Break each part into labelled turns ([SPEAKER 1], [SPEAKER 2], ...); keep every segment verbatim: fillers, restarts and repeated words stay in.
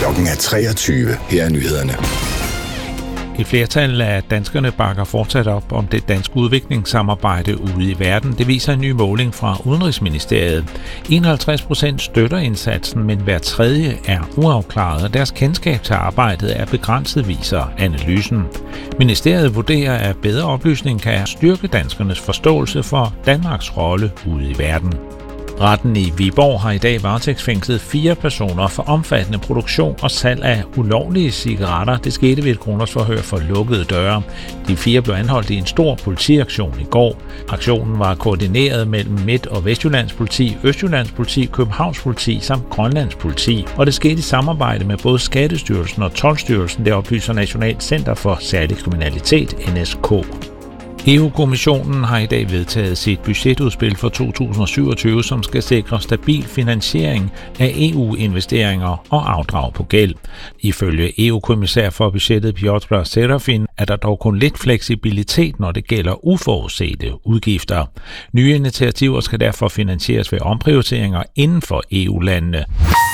[SPEAKER 1] Klokken er treogtyve. Her er nyhederne.
[SPEAKER 2] Et flertal af danskerne bakker fortsat op om det danske udviklingssamarbejde ude i verden. Det viser en ny måling fra Udenrigsministeriet. enoghalvtreds procent støtter indsatsen, men hver tredje er uafklaret, og deres kendskab til arbejdet er begrænset, viser analysen. Ministeriet vurderer, at bedre oplysning kan styrke danskernes forståelse for Danmarks rolle ude i verden. Retten i Viborg har i dag varetægtsfængslet fire personer for omfattende produktion og salg af ulovlige cigaretter. Det skete ved et grundlovsforhør for lukkede døre. De fire blev anholdt i en stor politiaktion i går. Aktionen var koordineret mellem Midt- og Vestjyllands politi, Østjyllands politi, Københavns politi samt Grønlands politi. Og det skete i samarbejde med både Skattestyrelsen og Toldstyrelsen, det oplyser Nationalt Center for Særlig Kriminalitet, N S K. E U-kommissionen har i dag vedtaget sit budgetudspil for to tusind og syvogtyve, som skal sikre stabil finansiering af E U-investeringer og afdrag på gæld. Ifølge E U-kommissær for budgettet Piotr Serafin er der dog kun lidt fleksibilitet, når det gælder uforudsete udgifter. Nye initiativer skal derfor finansieres ved omprioriteringer inden for E U-landene.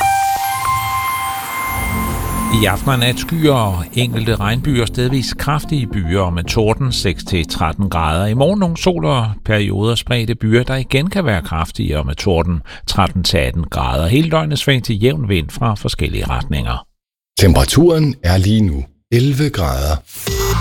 [SPEAKER 2] I aften er nat skyer og enkelte regnbyer, stedvis kraftige byer med torden seks til tretten grader. I morgen nogle sol og perioder spredte byer, der igen kan være kraftigere med torden tretten til atten grader. Hele døgnet sving til jævn vind fra forskellige retninger.
[SPEAKER 1] Temperaturen er lige nu elleve grader.